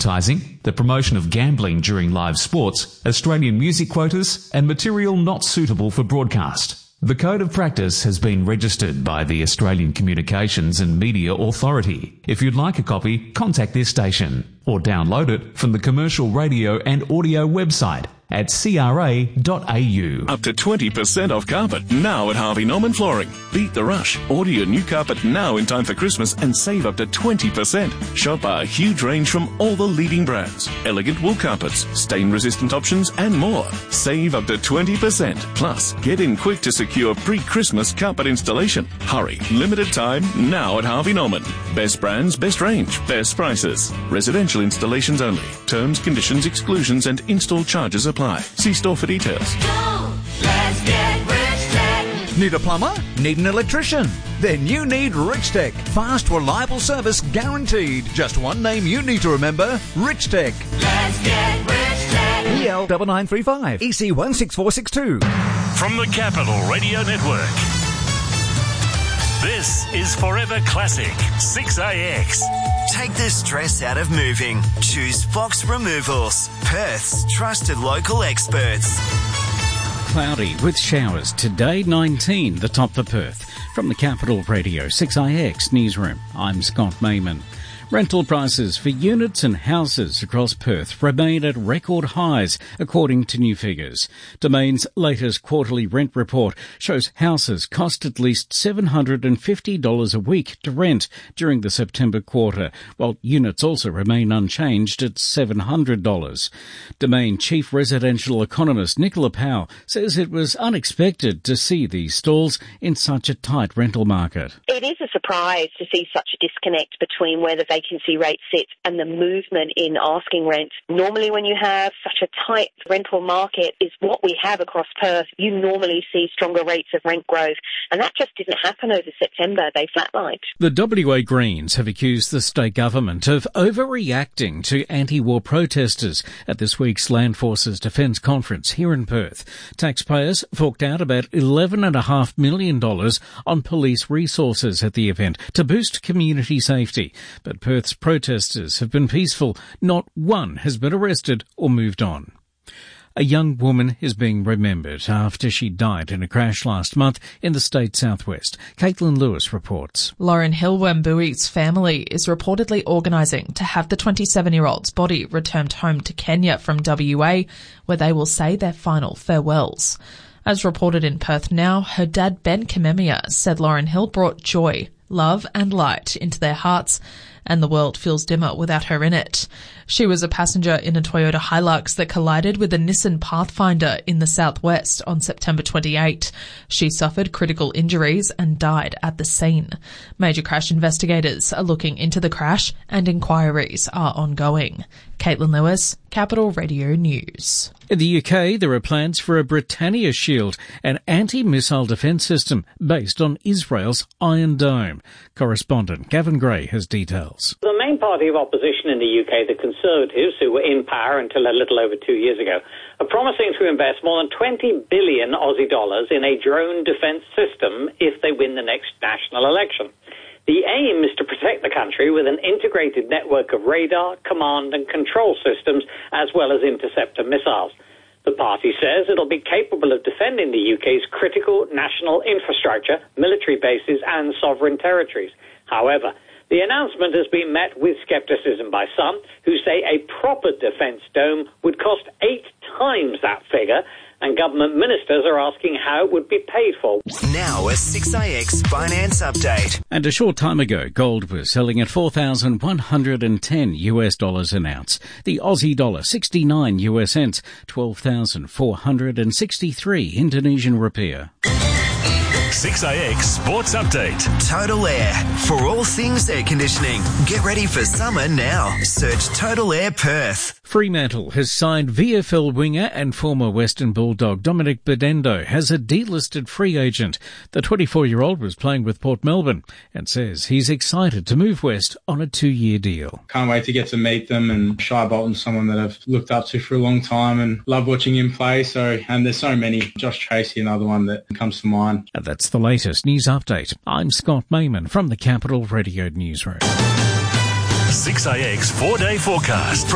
advertising, the promotion of gambling during live sports, Australian music quotas, and material not suitable for broadcast. The Code of Practice has been registered by the Australian Communications and Media Authority. If you'd like a copy, contact this station or download it from the Commercial Radio and Audio website at cra.au. Up to 20% off carpet now at Harvey Norman Flooring. Beat the rush. Order your new carpet now in time for Christmas and save up to 20%. Shop our huge range from all the leading brands. Elegant wool carpets, stain-resistant options and more. Save up to 20%. Plus, get in quick to secure pre-Christmas carpet installation. Hurry. Limited time now at Harvey Norman. Best brands, best range, best prices. Residential installations only. Terms, conditions, exclusions and install charges apply. See store for details. Go! Let's get Rich Tech! Need a plumber? Need an electrician? Then you need Rich Tech. Fast, reliable service guaranteed. Just one name you need to remember, Rich Tech. Let's get Rich Tech! EL 9935 EC 16462. From the Capital Radio Network, this is Forever Classic 6AX. Take the stress out of moving. Choose Fox Removals, Perth's trusted local experts. Cloudy with showers today, 19, the top for Perth. From the Capital Radio 6IX Newsroom, I'm Scott Mayman. Rental prices for units and houses across Perth remain at record highs, according to new figures. Domain's latest quarterly rent report shows houses cost at least $750 a week to rent during the September quarter, while units also remain unchanged at $700. Domain chief residential economist Nicola Powell says it was unexpected to see these stalls in such a tight rental market. It is a surprise to see such a disconnect between where the vacancy rate sits and the movement in asking rent. Normally when you have such a tight rental market is what we have across Perth, you normally see stronger rates of rent growth, and that just didn't happen over September. They flatlined. The WA Greens have accused the state government of overreacting to anti-war protesters at this week's Land Forces Defence Conference here in Perth. Taxpayers forked out about $11.5 million on police resources at the event to boost community safety. But Perth's protesters have been peaceful. Not one has been arrested or moved on. A young woman is being remembered after she died in a crash last month in the state southwest. Caitlin Lewis reports. Lauren Hill-Wambui's family is reportedly organising to have the 27-year-old's body returned home to Kenya from WA, where they will say their final farewells. As reported in Perth Now, her dad Ben Kimemia said Lauren Hill brought joy, love and light into their hearts, and the world feels dimmer without her in it. She was a passenger in a Toyota Hilux that collided with a Nissan Pathfinder in the southwest on September 28. She suffered critical injuries and died at the scene. Major crash investigators are looking into the crash and inquiries are ongoing. Caitlin Lewis, Capital Radio News. In the UK, there are plans for a Britannia Shield, an anti-missile defence system based on Israel's Iron Dome. Correspondent Gavin Gray has details. The main party of opposition in the UK, the Conservatives, who were in power until a little over 2 years ago, are promising to invest more than 20 billion Aussie dollars in a drone defence system if they win the next national election. The aim is to protect the country with an integrated network of radar, command and control systems, as well as interceptor missiles. The party says it'll be capable of defending the UK's critical national infrastructure, military bases and sovereign territories. However, the announcement has been met with scepticism by some who say a proper defence dome would cost 8 times that figure, and government ministers are asking how it would be paid for. Now a 6IX finance update. And a short time ago, gold was selling at $4,110 an ounce. The Aussie dollar 69 US cents, 12,463 Indonesian rupiah. 6AX Sports Update. Total Air. For all things air conditioning. Get ready for summer now. Search Total Air Perth. Fremantle has signed VFL winger and former Western Bulldog Dominic Bedendo as a delisted free agent. The 24-year-old was playing with Port Melbourne and says he's excited to move west on a 2-year deal. Can't wait to get to meet them, and Shai Bolton's someone that I've looked up to for a long time and love watching him play. And there's so many. Josh Tracy, another one that comes to mind. And that's the latest news update. I'm Scott Mayman from the Capital Radio Newsroom. 6AX 4-day forecast.